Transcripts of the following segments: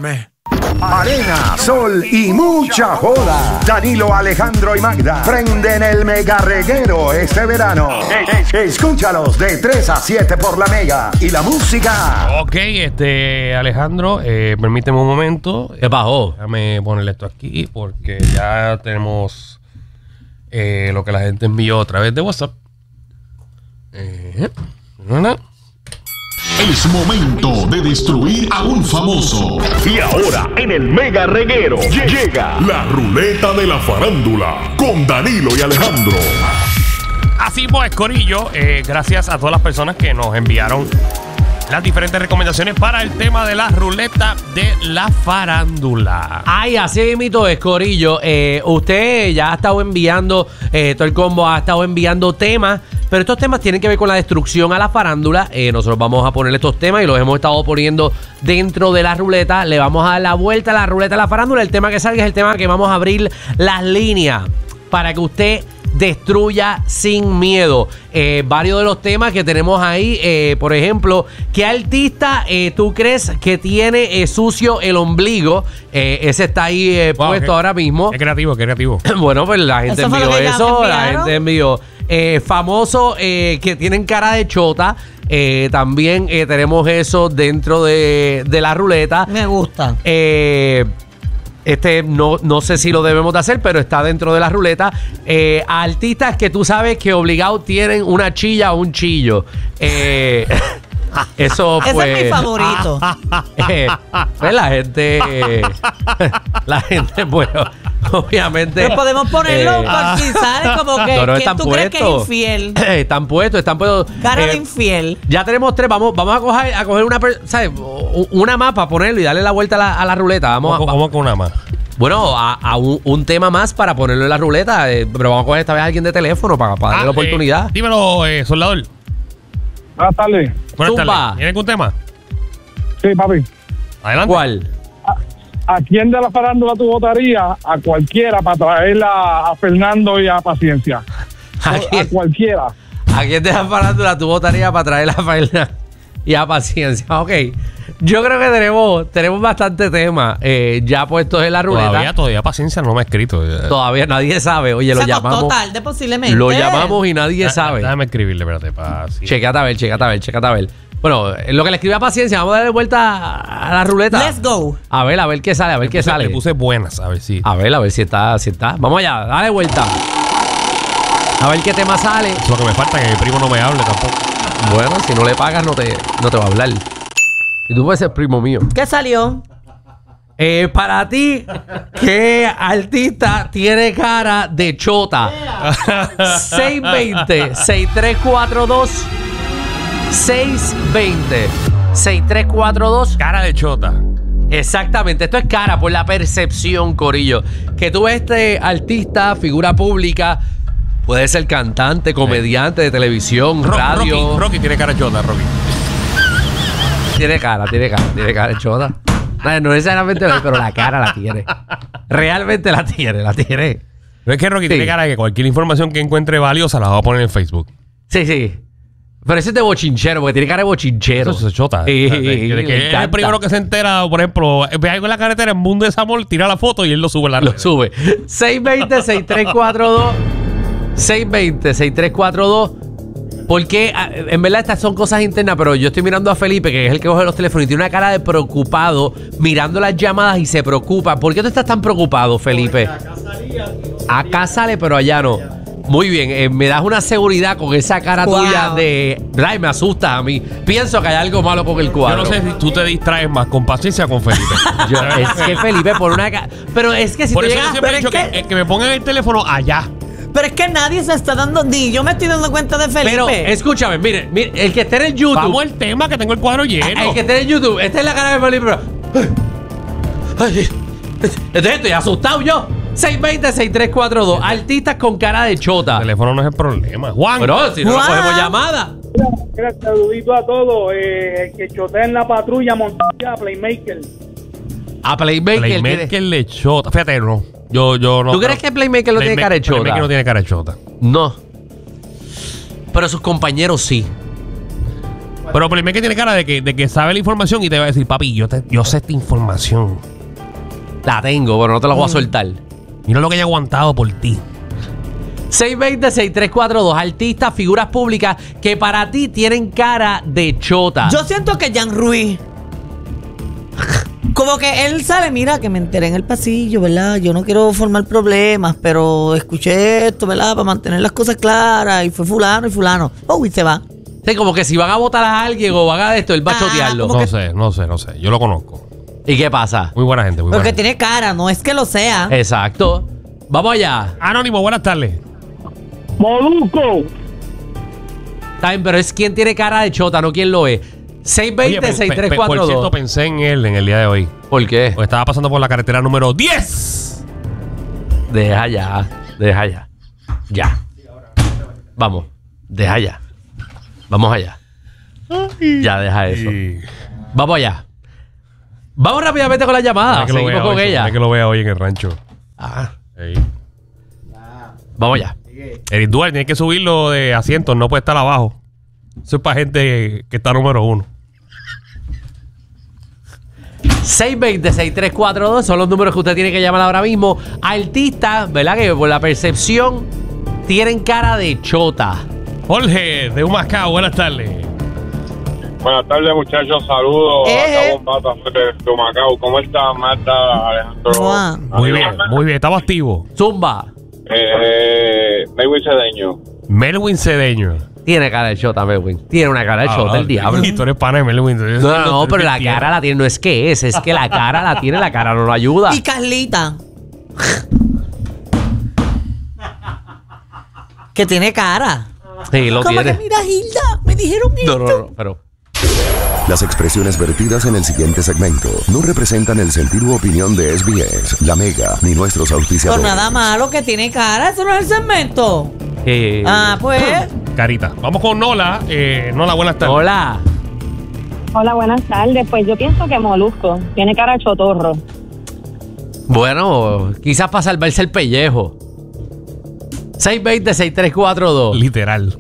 Llámame. Arena, sol y mucha joda. Danilo, Alejandro y Magda prenden el mega reguero este verano. Escúchalos de 3 a 7 por la Mega y la música. Ok, Alejandro, permíteme un momento. ¿Qué pasó? Déjame ponerle esto aquí porque ya tenemos lo que la gente envió a través de WhatsApp. Es momento de destruir a un famoso. Y ahora, en el Mega Reguero, llega La Ruleta de la Farándula con Danilo y Alejandro. Así pues, corillo, gracias a todas las personas que nos enviaron las diferentes recomendaciones para el tema de la ruleta de la farándula. Ay, así mito es, corillo. Usted ya ha estado enviando, todo el combo ha estado enviando temas, pero estos temas tienen que ver con la destrucción a la farándula. Nosotros vamos a poner estos temas y los hemos estado poniendo dentro de la ruleta. Le vamos a dar la vuelta a la ruleta de la farándula. El tema que salga es el tema que vamos a abrir las líneas para que usted destruya sin miedo. Varios de los temas que tenemos ahí, por ejemplo, ¿qué artista tú crees que tiene sucio el ombligo? Ese está ahí puesto ahora mismo. Qué creativo, qué creativo. Bueno, pues la gente envió eso, la gente envió famosos que tienen cara de chota. También tenemos eso dentro de la ruleta. Me gusta. No sé si lo debemos de hacer, pero está dentro de la ruleta. Artistas que tú sabes que obligado tienen una chilla o un chillo. Eso pues, ese es mi favorito. Pues la gente, bueno, obviamente. Pero podemos ponerlo por si sale como que, no, que tú crees que es infiel. Están puestos. Cara de infiel. Ya tenemos 3. Vamos a coger una, ¿sabes? Una más para ponerlo y darle la vuelta a la ruleta. Vamos con una más. Bueno, a un tema más para ponerlo en la ruleta. Pero vamos a coger esta vez a alguien de teléfono para darle la oportunidad. Dímelo, soldador. Buenas tardes. Buenas tardes. ¿Tienes algún tema? Sí, papi. Adelante. ¿Cuál? ¿A quién de la farándula tú votarías? A cualquiera para traerla a Fernando y a Paciencia. A cualquiera. ¿A quién de la farándula tú votarías para traerla a Fernando y a Paciencia? Ok. Yo creo que tenemos bastante tema ya puestos en la ruleta. Todavía Paciencia no me ha escrito. Todavía nadie sabe. Oye, lo llamamos. Tarde, posiblemente. Lo llamamos y nadie sabe. Déjame escribirle, espérate. Checate a ver. Bueno, lo que le escribí a Paciencia, vamos a darle vuelta a la ruleta. Let's go. A ver qué sale, Le puse buenas, a ver si. A ver si está. Vamos allá, dale vuelta. A ver qué tema sale. Eso es lo que me falta, que mi primo no me hable tampoco. Bueno, si no le pagas, no te va a hablar. Y tú puedes ser primo mío. ¿Qué salió? Para ti, ¿qué artista tiene cara de chota? 620-6342 620-6342. Cara de chota. Exactamente, esto es cara por la percepción, corillo. Que tú ves este artista, figura pública, puede ser cantante, comediante de televisión, radio. Rocky tiene cara de chota, Rocky. Tiene cara de chota. No necesariamente, pero la cara la tiene. Realmente la tiene. No es que Rocky tiene cara de que cualquier información que encuentre valiosa la va a poner en Facebook. Sí. Pero ese es de bochinchero, porque tiene cara de bochinchero. Eso es chota. Sí, que es el primero que se entera, por ejemplo, ve algo en la carretera en Mundo de Samol, tira la foto y él lo sube en la red. Lo sube. 620-6342 620-6342. Porque en verdad estas son cosas internas, pero yo estoy mirando a Felipe, que es el que coge los teléfonos, y tiene una cara de preocupado mirando las llamadas y se preocupa. ¿Por qué tú estás tan preocupado, Felipe? Acá sale, pero allá no. Muy bien, me das una seguridad con esa cara tuya de... Ay, me asusta a mí. Pienso que hay algo malo con el cuadro. Yo no sé si tú te distraes más con Paciencia o con Felipe. Es que Felipe pone una cara... Pero es que si por tú eso llegas... yo siempre he dicho que me pongan el teléfono allá. Pero es que nadie se está dando... Ni yo me estoy dando cuenta de Felipe. Pero escúchame, mire, el que esté en YouTube... Vamos al tema, que tengo el cuadro lleno. El que esté en YouTube, esta es la cara de Felipe. Ay, estoy asustado yo. 620-6342. Artistas con cara de chota. El teléfono no es el problema. Juan. Pero si no cogemos llamada. Mira, saludito a todos. El que chotea en la patrulla montada, Playmaker. A Playmaker. Playmaker le chota. Fíjate, no. Yo no. ¿Tú crees que Playmaker no tiene cara de chota? Playmaker no tiene cara de chota. No. Pero sus compañeros sí. Pero primero que tiene cara de que sabe la información y te va a decir, papi, yo sé esta información. La tengo, pero no te la voy a soltar. Mira lo que he aguantado por ti. 620-6342, artistas, figuras públicas que para ti tienen cara de chota. Yo siento que Jan Ruiz, como que él sale, mira, que me enteré en el pasillo, ¿verdad? Yo no quiero formar problemas, pero escuché esto, ¿verdad? Para mantener las cosas claras. Y fue fulano y fulano. Oh, y se va. Sí, como que si van a votar a alguien o van a esto, él va a chotearlo. como No sé. Yo lo conozco. ¿Y qué pasa? Muy buena gente, muy buena Porque gente. tiene cara, no es que lo sea. Exacto. Vamos allá. Anónimo, buenas tardes. Molusco. Está bien, pero es quien tiene cara de chota, no quien lo es. Oye, por cierto, 620-6342. pensé en él en el día de hoy. ¿Por qué? Porque estaba pasando por la carretera número 10. Deja ya. Ya. Vamos. Deja ya. Vamos allá. Ya, deja eso. Y... Vamos allá. Vamos rápidamente con la llamada. que lo Seguimos vea con hoy, ella. que lo vea hoy en el rancho. Ah, Ey. vamos allá. Eric Duarte tiene que subirlo de asientos, no puede estar abajo. Eso es para gente que está número 1. 620-6342 son los números que usted tiene que llamar ahora mismo. Artistas, ¿verdad? Que por la percepción tienen cara de chota. Jorge, de Humacao, buenas tardes. Buenas tardes, muchachos. Saludos. Acá Bombata de Macao. ¿Cómo está Marta, Alejandro? Guau. Muy bien, estamos activos. Zumba. Melwin Cedeño. Melwin Cedeño. Tiene cara de chota, Melwin. Tiene una cara de chota, el diablo. Y tú eres pana de Melwin. No, pero la cara la tiene. No es que es que la cara la tiene, la cara no lo ayuda. Y Carlita. Que tiene cara. Sí, lo Como tiene. que mira, Hilda, me dijeron esto. No, pero... Las expresiones vertidas en el siguiente segmento no representan el sentir u opinión de SBS, La Mega, ni nuestros Por auspiciadores. nada malo que tiene cara. Eso no es el segmento. Pues. Carita. Vamos con Nola. Nola, buenas tardes. Hola. Hola, buenas tardes. Pues yo pienso que Molusco tiene cara de chotorro. Bueno, quizás para salvarse el pellejo. 620-6342. Literal.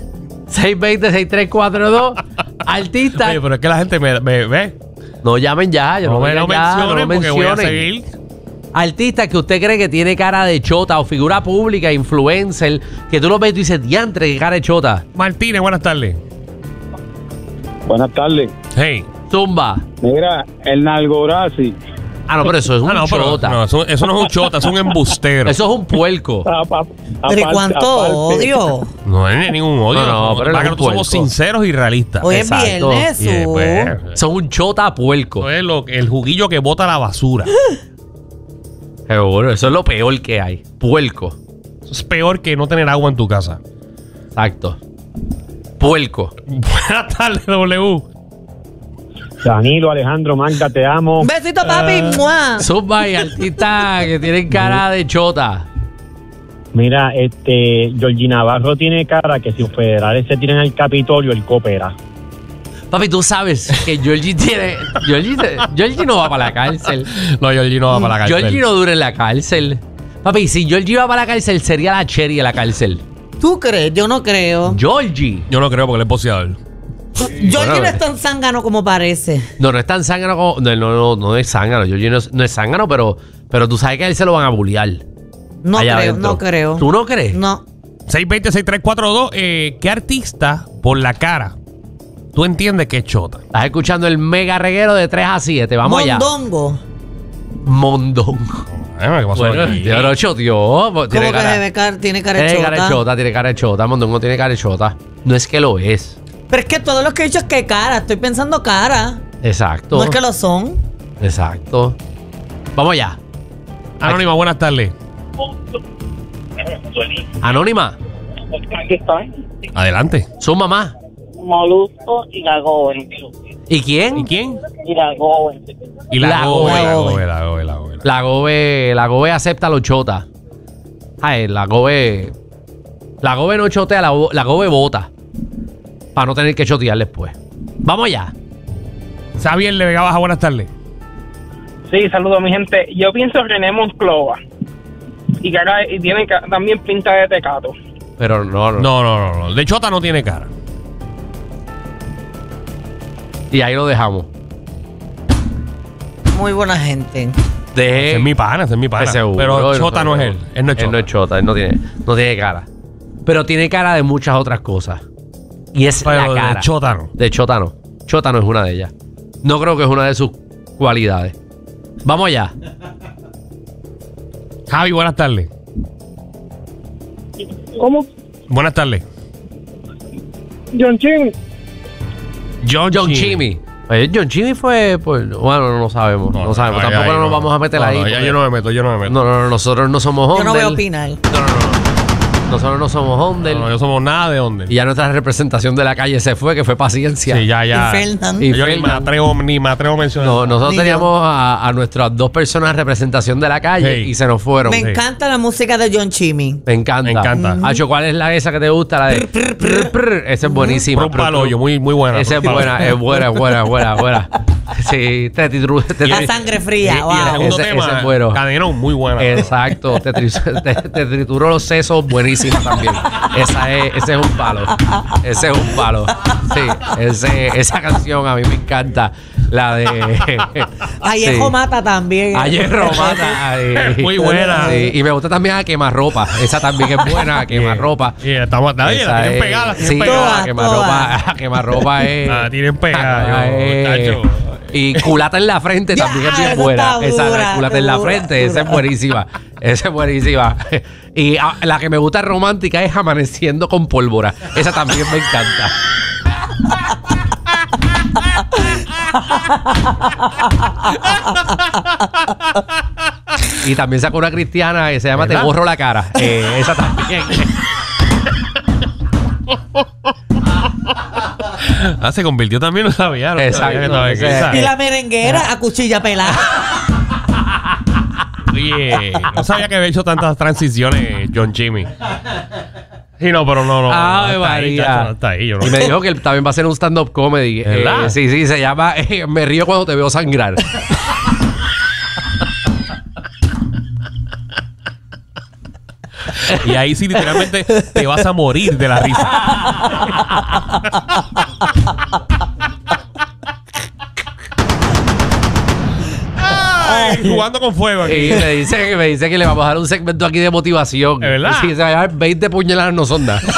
620-6342. Artista. Oye, pero es que la gente me ve. No llamen ya, yo no, me lo mencionen porque voy a seguir. Artista que usted cree que tiene cara de chota o figura pública, influencer, que tú lo ves y tú dices, diantre, qué cara de chota. Martínez, buenas tardes. Buenas tardes. Hey. Zumba. Mira, el Nalgorazi. Ah, no, pero eso es un pero chota. no, eso no es un chota, es un embustero. Eso es un puerco. Pero ¿y cuánto odio? No hay ningún odio. No, pero para es que un nosotros somos puerco. sinceros y realistas. Hoy es Exacto. viernes, Y después, Son un chota puerco. eso es el juguillo que bota la basura. Seguro, eso es lo peor que hay. Puerco. Eso es peor que no tener agua en tu casa. Exacto. Puerco. Buenas tardes, W. Danilo, Alejandro, Magda, te amo. Un besito, papi. ¡Mua! Zumba y artistas que tienen cara de chota. Mira, Georgie Navarro tiene cara que si los federales se tiran al Capitolio, él coopera. Papi, tú sabes que Georgie tiene... Georgie no va para la cárcel. No, Georgie no va para la cárcel. Georgie no dura en la cárcel. Papi, si Georgie iba para la cárcel, sería la Cherry de la cárcel. ¿Tú crees? Yo no creo. Georgie. Yo no creo porque él es boxeador. Georgie no es tan zángano como parece. No es tan zángano como... No es zángano. Georgie no es zángano, pero tú sabes que a él se lo van a bullear. No allá creo, adentro. no creo. ¿Tú no crees? No. 620-6342. ¿Qué artista por la cara tú entiendes que es chota? Estás escuchando el mega reguero de 3 a 7. Vamos allá. Mondongo. Mondongo. ¿Qué pasó Bueno, aquí? yo lo choteó. ¿Cómo que tiene cara de chota? Tiene cara de chota. Mondongo tiene cara de chota. No es que lo es. Pero es que todos los que he dicho es que cara. Estoy pensando cara. Exacto. No es que lo son. Exacto. Vamos allá. Anónima, buenas tardes. Anónima. Aquí estoy. Adelante. Su mamá. Molusco y Gagoe. ¿Y quién? ¿Y quién? Y Gagoe. Y La Gobe. La Gobe acepta los chotas. Ay, la Gobe no chotea, la Gobe vota. Para no tener que chotear después. Vamos allá. Xavier de Vega Baja, buenas tardes. Sí, saludos mi gente. Yo pienso René Monclova. Y tiene también pinta de tecato. Pero no. No. De chota no tiene cara. Y ahí lo dejamos. Muy buena gente. Ese es mi pana, Seguro, pero Chota no es él. Él no es Chota. Él no es Chota, él no tiene cara. Pero tiene cara de muchas otras cosas. Y es Pero la cara. de Chota no. De Chota no. Chota no es una de ellas. No creo que es una de sus cualidades. Vamos allá. Javi, buenas tardes. ¿Cómo? Buenas tardes. John Chimmy. John Chimmy. John Chimmy fue, pues, bueno, no sabemos. No sabemos. Tampoco nos vamos a meter ahí. Ya yo no me meto. No, nosotros no somos Yo no voy a Ondel. opinar. No. Nosotros no somos Ondel. No somos nada de Ondel. Y ya nuestra representación de la calle se fue, que fue Paciencia. Sí, ya. Y Fernan. Y Yo ni me atrevo a mencionar. No, nosotros Ni teníamos a nuestras dos personas representación de la calle Sí. y se nos fueron. Me encanta la música de John Chimmy. Me encanta. Me encanta. Hacho, ¿cuál es esa que te gusta? La de esa es buenísima. Un palollo, muy buena. Esa es buena, es buena. Sí, La sangre fría. Y Wow. el segundo Ese tema, es bueno. Cadenón, muy buena. Exacto, te trituró los sesos, buenísima también. Ese es un palo. Ese es un palo. Sí, esa canción a mí me encanta. La de. Ayejo sí. Mata también. Ayejo Mata. Muy buena. Sí, y me gusta también a Quemarropa. Esa también es buena, a Quemarropa. Y estamos la Esa tienen es- pegada. Sí, Todas, Quemarropa es. La tienen pegada. es- Y culata en la frente Ya, también es bien esa buena. está Esa dura, de culata en la dura, frente, esa es dura. buenísima. Esa es buenísima. Y la que me gusta romántica es Amaneciendo con Pólvora. Esa también me encanta. Y también sacó una cristiana que se llama ¿Verdad? Te borro la cara. Esa también. Se convirtió también, no sabía. No Exacto. sabía que estaba aquí. O sea, Y la merenguera a cuchilla pelada. Oye, no sabía que había hecho tantas transiciones John Chimmy. Sí, no, pero no. Ave hasta ahí, María. chacho, hasta ahí, yo no. Y me dijo que él también va a hacer un stand-up comedy. ¿Verdad? Sí, se llama Me río cuando te veo sangrar. Y ahí sí, literalmente, te vas a morir de la risa. Ay, jugando con fuego aquí. Y me dice que le vamos a dar un segmento aquí de motivación. ¿Es verdad? Sí, se va a llamar 20 puñaladas no son nada.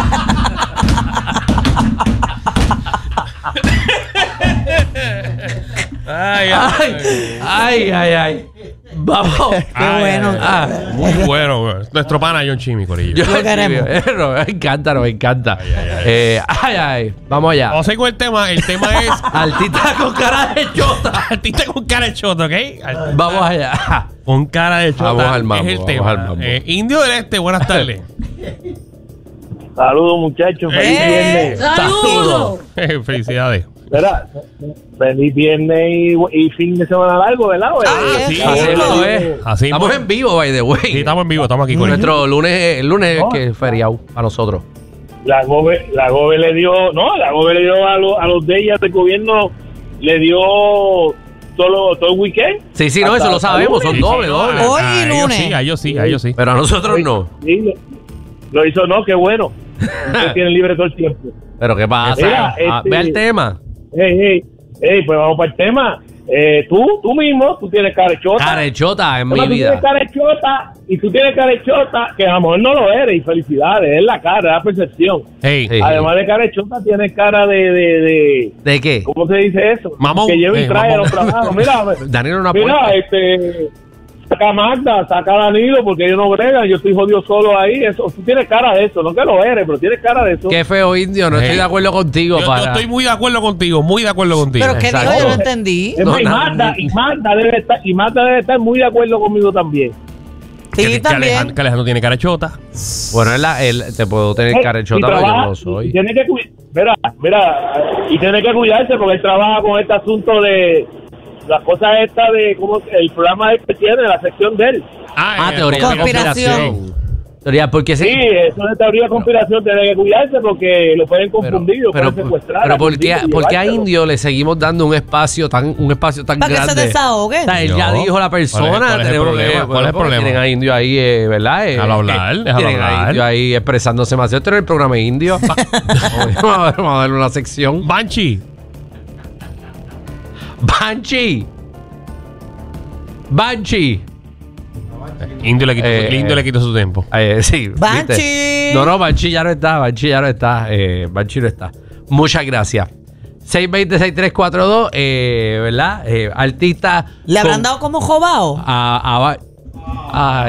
Ay. Vamos. Qué bueno. Muy bueno, güey. Nuestro pana John Chimmy, corillo. Lo queremos. Nos encanta. Vamos allá. Vamos a ir con el tema. El tema es Artista con cara de chota. artista con cara de chota, ¿ok? Vamos allá. Con cara de chota. Vamos al mambo, es el vamos tema. al mambo. Indio del Este, buenas tardes. Saludos, muchachos. Feliz viernes. ¡Saludos! Felicidades. Verá, feliz viernes y fin de semana largo, ¿verdad? sí, Así sí, lo sí. es. Así Estamos mismo. en vivo, by the way. Sí, estamos en vivo, estamos aquí con Nuestro lunes, el lunes que es feriado para nosotros. La GOBE le dio, a los de ellas del gobierno, le dio todo el weekend. Sí, no, Hasta eso lo sabemos, son lunes. doble. Hoy y ellos lunes. sí, a ellos sí. Pero a nosotros no. Sí, lo hizo, no, qué bueno. Usted tiene libre todo el tiempo. Pero ¿qué pasa? Mira, Ve el tema. Pues vamos para el tema. Tú mismo, tú tienes carechota. Carechota en mi Además, tú vida. tienes carechota y tú tienes carechota, que a lo mejor no lo eres, y felicidades, es la cara, es la percepción. Hey, Sí. Además de carechota, tienes cara de ¿De qué? ¿cómo se dice eso? Mamón. Que lleva y trae a Mamón. los trabajos. Mira, Danilo no mira, apuesta. saca a Magda, saca a Danilo, porque ellos no bregan, yo estoy jodido solo ahí. Eso, tú tienes cara de eso, no que lo eres, pero tienes cara de eso. Qué feo, Indio. No Hey. estoy de acuerdo contigo. yo estoy muy de acuerdo contigo, Pero que dijo, Exacto. yo no entendí. Es más, nada. y Magda debe estar muy de acuerdo conmigo también. Sí, también. Que Alejandro tiene carechota. Bueno, te puedo tener carechota, pero yo no lo soy. Y tiene que y tiene que cuidarse porque él trabaja con este asunto de las cosas estas de cómo el programa que tiene, la sección de él. Teoría de conspiración. Teoría, porque Sí, eso de teoría de conspiración tiene que cuidarse porque lo pueden confundir, lo pueden secuestrar. pero ¿por qué y a llevárselo. Indio le seguimos dando un espacio tan Para que grande? se desahogue. O sea, él ya No. dijo la persona. ¿Cuál es el tenemos problema? que- ¿Cuál es el porque problema? Tienen a Indio ahí, ¿verdad? Déjalo hablar, déjalo tienen a hablar. Indio ahí expresándose demasiado. Este era el programa de Indio. Vamos a darle una sección. Banshee. Banshee. Indio le quitó su tiempo. Sí. Banshee. ¿viste? No, Banshee ya no está. Banshee no está. Muchas gracias. 620-6342, ¿verdad? Artista. ¿Le habrán dado como jobao? Ay,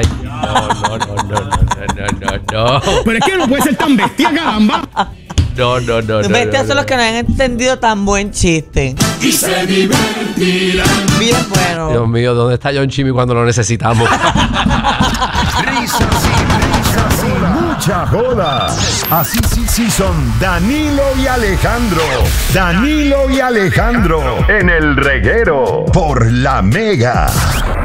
no. Pero es que no puede ser tan bestia, caramba. No. Bestias son los que no han entendido tan buen chiste. Y se divertirán. Bien bueno. Dios mío, ¿dónde está John Chimmy cuando lo necesitamos? Risas y mucha joda. Así sí son Danilo y Alejandro. Danilo y Alejandro en el reguero por La Mega.